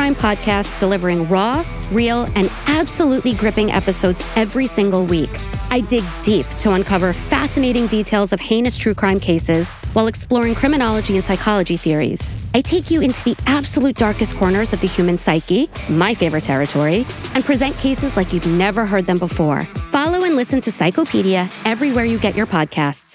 crime podcast delivering raw, real, and absolutely gripping episodes every single week. I dig deep to uncover fascinating details of heinous true crime cases while exploring criminology and psychology theories. I take you into the absolute darkest corners of the human psyche, my favorite territory, and present cases like you've never heard them before. Follow and listen to Psychopedia everywhere you get your podcasts.